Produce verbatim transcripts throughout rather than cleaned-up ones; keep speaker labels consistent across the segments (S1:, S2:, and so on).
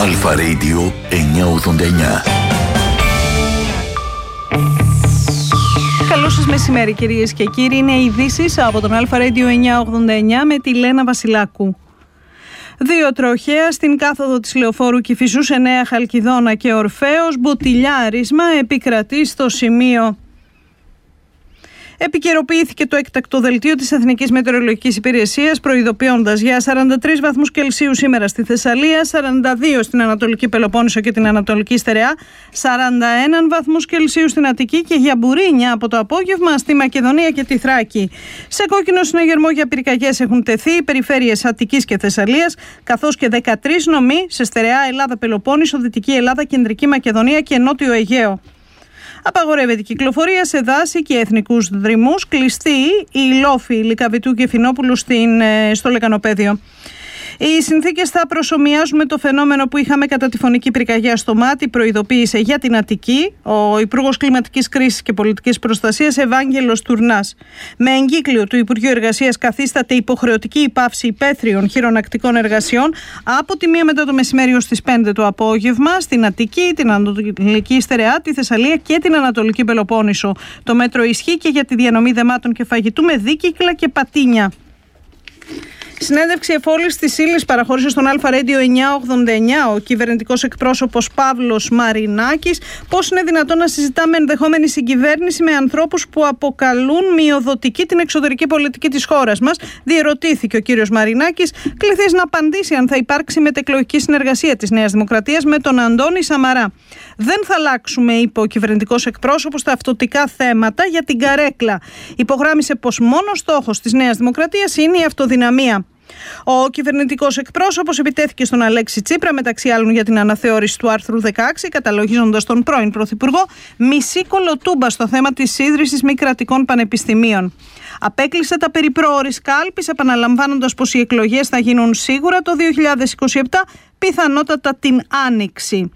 S1: Αλφα Radio εννιακόσια ογδόντα εννιά.
S2: Καλό σας μεσημέρι κυρίες και κύριοι. Είναι οι ειδήσεις από τον Αλφα Radio εννιακόσια ογδόντα εννιά με τη Λένα Βασιλάκου. Δύο τροχαία στην κάθοδο της Λεωφόρου Κηφισού σε Νέα Χαλκιδόνα και Ορφέως. Μποτιλιάρισμα επικρατεί στο σημείο. Επικαιροποιήθηκε το έκτακτο δελτίο της Εθνικής Μετεωρολογικής Υπηρεσίας, προειδοποιώντας για σαράντα τρεις βαθμούς Κελσίου σήμερα στη Θεσσαλία, σαράντα δύο στην Ανατολική Πελοπόννησο και την Ανατολική Στερεά, σαράντα ένα βαθμούς Κελσίου στην Αττική και για μπουρίνια από το απόγευμα στη Μακεδονία και τη Θράκη. Σε κόκκινο συναγερμό για πυρκαγιές έχουν τεθεί οι περιφέρειες Αττικής και Θεσσαλίας, καθώς και δεκατρείς νομοί σε Στερεά Ελλάδα, Πελοπόννησο, Δυτική Ελλάδα, Κεντρική Μακεδονία και Νότιο Αιγαίο. Απαγορεύεται η κυκλοφορία σε δάση και εθνικούς δρυμούς. Κλειστή η Λόφη, Λυκαβητού και Φινόπουλου στην, στο Λεκανοπέδιο. Οι συνθήκες θα προσομοιάζουν με το φαινόμενο που είχαμε κατά τη φωνική πυρκαγιά στο Μάτι, προειδοποίησε για την Αττική ο Υπουργός Κλιματικής Κρίσης και Πολιτικής Προστασίας Ευάγγελος Τουρνάς. Με εγκύκλιο του Υπουργείου Εργασίας καθίσταται υποχρεωτική η πάυση υπαίθριων χειρονακτικών εργασιών από τη μία μετά το μεσημέρι ως τις πέντε το απόγευμα στην Αττική, την Ανατολική Στερεά, τη Θεσσαλία και την Ανατολική Πελοπόννησο. Το μέτρο ισχύει και για τη διανομή δεμάτων και φαγητού με δίκυκλα και πατίνια. Συνέντευξη εφόλης της ύλης παραχώρησε στον Αλφα Radio εννιακόσια ογδόντα εννιά ο κυβερνητικός εκπρόσωπος Παύλος Μαρινάκης. Πώς είναι δυνατόν να συζητάμε ενδεχόμενη συγκυβέρνηση με ανθρώπους που αποκαλούν μειοδοτική την εξωτερική πολιτική της χώρας μας, διερωτήθηκε ο κύριος Μαρινάκης, κληθής να απαντήσει αν θα υπάρξει μετεκλογική συνεργασία της Νέας Δημοκρατίας με τον Αντώνη Σαμαρά. Δεν θα αλλάξουμε, είπε ο κυβερνητικός εκπρόσωπος, τα αυτοτικά θέματα για την καρέκλα. Υπογράμμισε πως μόνος στόχος της Νέας Δημοκρατίας είναι η αυτοδυναμία. Ο κυβερνητικός εκπρόσωπος επιτέθηκε στον Αλέξη Τσίπρα, μεταξύ άλλων για την αναθεώρηση του άρθρου δεκαέξι, καταλογίζοντας τον πρώην Πρωθυπουργό μισή κολοτούμπα στο θέμα της ίδρυσης μη κρατικών πανεπιστημίων. Απέκλεισε τα περί πρόωρης κάλπης, επαναλαμβάνοντας πως οι εκλογές θα γίνουν σίγουρα το δύο χιλιάδες είκοσι επτά, πιθανότατα την Άνοιξη.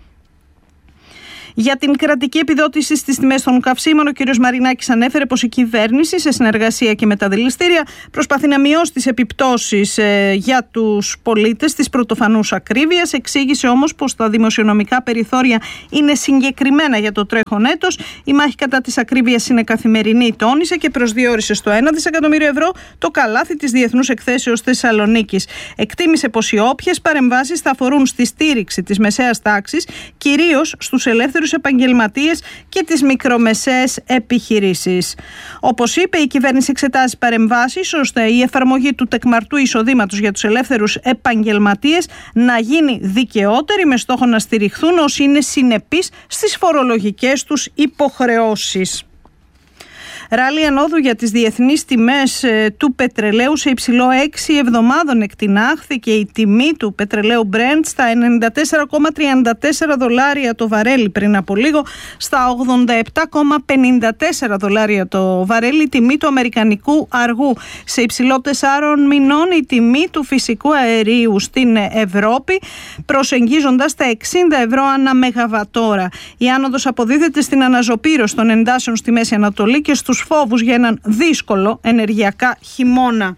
S2: Για την κρατική επιδότηση στις τιμές των καυσίμων, ο κ. Μαρινάκης ανέφερε πως η κυβέρνηση, σε συνεργασία και με τα δηληστήρια, προσπαθεί να μειώσει τις επιπτώσεις ε, για τους πολίτες της πρωτοφανούς ακρίβειας. Εξήγησε όμως πως τα δημοσιονομικά περιθώρια είναι συγκεκριμένα για το τρέχον έτος. Η μάχη κατά της ακρίβειας είναι καθημερινή, τόνισε, και προσδιορίσε στο ένα δισεκατομμύριο ευρώ το καλάθι της Διεθνούς Εκθέσεως Θεσσαλονίκης. Εκτίμησε πως οι όποιες παρεμβάσεις θα αφορούν στη στήριξη της μεσαίας τάξης, κυρίως στους ελεύθερους επαγγελματίες και τις μικρομεσαίες επιχειρήσεις. Όπως είπε, η κυβέρνηση εξετάζει παρεμβάσεις ώστε η εφαρμογή του τεκμαρτού εισοδήματος για τους ελεύθερους επαγγελματίες να γίνει δικαιότερη, με στόχο να στηριχθούν όσοι είναι συνεπείς στις φορολογικές τους υποχρεώσεις. Ράλι ανόδου για τις διεθνείς τιμές του πετρελαίου σε υψηλό έξι εβδομάδων εκτινάχθηκε η τιμή του πετρελαίου Brent στα ενενήντα τέσσερα κόμμα τριάντα τέσσερα δολάρια το βαρέλι πριν από λίγο, στα ογδόντα επτά κόμμα πενήντα τέσσερα δολάρια το βαρέλι τιμή του αμερικανικού αργού. Σε υψηλό τεσσάρων μηνών η τιμή του φυσικού αερίου στην Ευρώπη, προσεγγίζοντας τα εξήντα ευρώ ανά μεγαβατόρα. Η άνοδος αποδίδεται στην αναζωπήρωση των εντάσεων στη Μέση Ανατολή και στους φόβους για έναν δύσκολο ενεργειακά χειμώνα.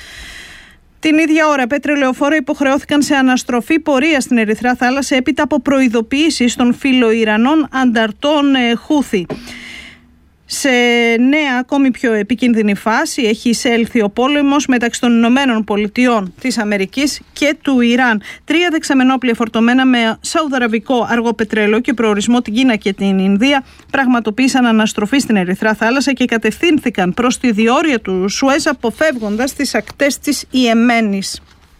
S2: Την ίδια ώρα, πετρελαιοφόρα υποχρεώθηκαν σε αναστροφή πορεία στην Ερυθρά Θάλασσα έπειτα από προειδοποιήσεις των φιλοϊρανών ανταρτών Χούθι. Σε νέα, ακόμη πιο επικίνδυνη φάση έχει εισέλθει ο πόλεμος μεταξύ των Ηνωμένων Πολιτειών της Αμερικής και του Ιράν. Τρία δεξαμενόπλια φορτωμένα με σαουδαραβικό αργό πετρέλαιο και προορισμό την Κίνα και την Ινδία πραγματοποίησαν αναστροφή στην Ερυθρά Θάλασσα και κατευθύνθηκαν προς τη διόρεια του Σουέζ, αποφεύγοντας τις ακτές της Ιεμένης.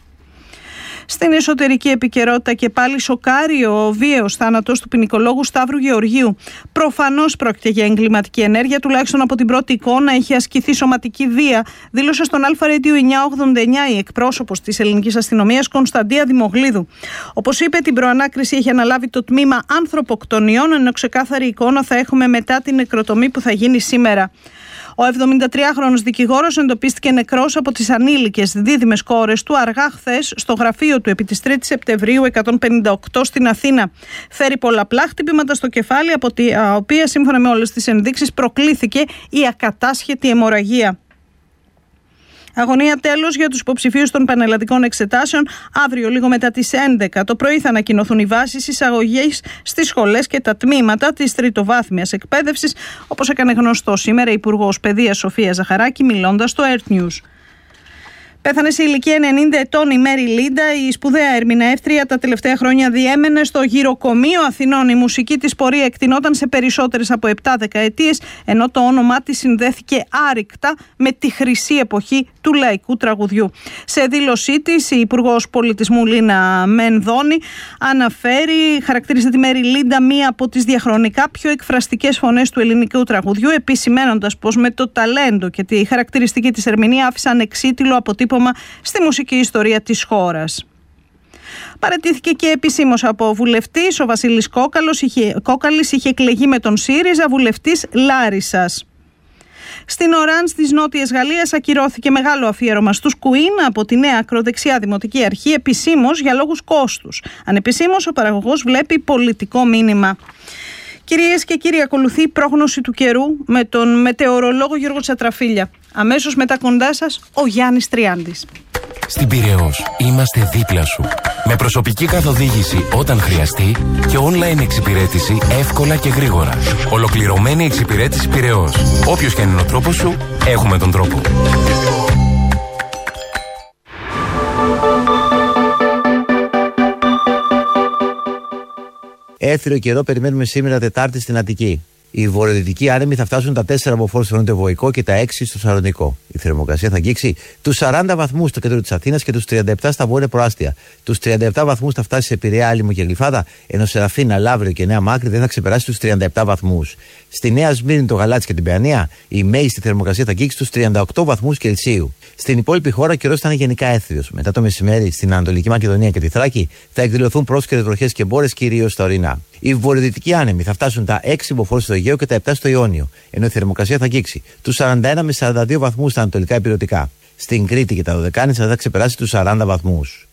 S2: Στην εσωτερική επικαιρότητα και πάλι σοκάρει ο βίαιος θάνατος του ποινικολόγου Σταύρου Γεωργίου. Προφανώς πρόκειται για εγκληματική ενέργεια, τουλάχιστον από την πρώτη εικόνα έχει ασκηθεί σωματική βία, δήλωσε στον Αλφα Radio εννιακόσια ογδόντα εννιά η εκπρόσωπος της ελληνικής αστυνομίας Κωνσταντία Δημογλίδου. Όπως είπε, την προανάκριση έχει αναλάβει το τμήμα ανθρωποκτονιών, ενώ ξεκάθαρη εικόνα θα έχουμε μετά την νεκροτομή που θα γίνει σήμερα. Ο εβδομηντατριάχρονος δικηγόρος εντοπίστηκε νεκρός από τις ανήλικες δίδυμες κόρες του αργά χθες στο γραφείο του επί της τρίτης Σεπτεμβρίου εκατόν πενήντα οκτώ στην Αθήνα. Φέρει πολλαπλά χτυπήματα στο κεφάλι, από τα οποία σύμφωνα με όλες τις ενδείξεις προκλήθηκε η ακατάσχετη αιμορραγία. Αγωνία τέλος για τους υποψηφίους των πανελλαδικών εξετάσεων. Αύριο, λίγο μετά τις έντεκα το πρωί, θα ανακοινωθούν οι βάσεις εισαγωγής στις σχολές και τα τμήματα της τριτοβάθμιας εκπαίδευσης, όπως έκανε γνωστό σήμερα η Υπουργός Παιδείας Σοφία Ζαχαράκη, μιλώντας στο Earth News. Πέθανε σε ηλικία ενενήντα ετών η Μέρι Λίντα, η σπουδαία ερμηνεύτρια. Τα τελευταία χρόνια διέμενε στο Γυροκομείο Αθηνών. Η μουσική της πορεία εκτινόταν σε περισσότερες από επτά δεκαετίες, ενώ το όνομά της συνδέθηκε άρρηκτα με τη χρυσή εποχή του λαϊκού τραγουδιού. Σε δήλωσή της, η Υπουργός Πολιτισμού Λίνα Μενδώνη αναφέρει, χαρακτηρίζει τη Μέρι Λίντα μία από τις διαχρονικά πιο εκφραστικές φωνές του ελληνικού τραγουδιού, επισημαίνοντας πως με το ταλέντο και τη χαρακτηριστική της ερμηνεία άφησαν εξίτηλο αποτύπωμα στη μουσική ιστορία της χώρας. Παραιτήθηκε και επισήμως από βουλευτής. Ο Βασίλης Κόκαλος είχε, Κόκαλης είχε εκλεγεί με τον ΣΥΡΙΖΑ, βουλευτής Λάρισσας. Στην Οράνς της Νότιας Γαλλίας ακυρώθηκε μεγάλο αφιέρωμα στους Κουίν από τη νέα ακροδεξιά Δημοτική Αρχή, επισήμως για λόγους κόστους. Ανεπισήμως, ο παραγωγός βλέπει πολιτικό μήνυμα. Κυρίες και κύριοι, ακολουθεί η πρόγνωση του καιρού με τον μετεωρολόγο Γιώργο Τσατραφίλια. Αμέσως μετά κοντά σας ο Γιάννης Τριάντης.
S3: Στην Πειραιώς είμαστε δίπλα σου. Με προσωπική καθοδήγηση όταν χρειαστεί και online εξυπηρέτηση εύκολα και γρήγορα. Ολοκληρωμένη εξυπηρέτηση Πειραιώς. Όποιος και αν είναι ο τρόπος σου, έχουμε τον τρόπο.
S4: Έθριο καιρό περιμένουμε σήμερα Τετάρτη στην Αττική. Οι βορειοδυτικοί άνεμοι θα φτάσουν τα τέσσερα μποφόρ στο νοτιοβοϊκό και τα έξι στο Σαλονικό. Η θερμοκρασία θα αγγίξει τους σαράντα βαθμούς στο κέντρο της Αθήνας και τους τριάντα επτά στα βόρεια προάστια. Τους τριάντα επτά βαθμούς θα φτάσει σε Πειραιά, Άλυμο και Γλυφάδα, ενώ σε Ραφίνα, Λαύριο και Νέα Μάκρη δεν θα ξεπεράσει τους τριάντα επτά βαθμούς. Στη Νέα Σμύρνη, το Γαλάτσι και την Παιανία, η μέγιστη θερμοκρασία θα αγγίξει τους τριάντα οκτώ βαθμούς Κελσίου. Στην υπόλοιπη χώρα ο καιρός θα είναι γενικά έθριος. Μετά το μεσημέρι στην Ανατολική Μακεδονία και τη Θράκη θα εκδηλωθούν πρόσκαιρες βροχές και μπόρες, κυρίως στα ορεινά. Οι βορειοδυτικοί άνεμοι θα φτάσουν τα έξι μποφόρ στο Αιγαίο και τα επτά στο Ιόνιο, ενώ η θερμοκρασία θα αγγίξει τους σαράντα ένα με σαράντα δύο βαθμούς στα ανατολικά υπηρετικά. Στην Κρήτη και τα Δωδεκάνησα θα ξεπεράσει τους σαράντα βαθμούς.